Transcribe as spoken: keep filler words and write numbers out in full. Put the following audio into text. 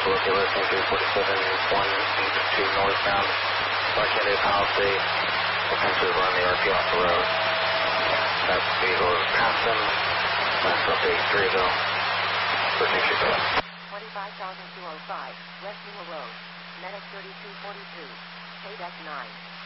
Looking at three forty-seven, one two northbound, Marquette Palisade, potentially run the R P off the road. That's speed will pass them, last update, Dreeville, for picture two. twenty-five thousand two oh five, West Newell Road, Medic thirty-two forty-two, Payback nine.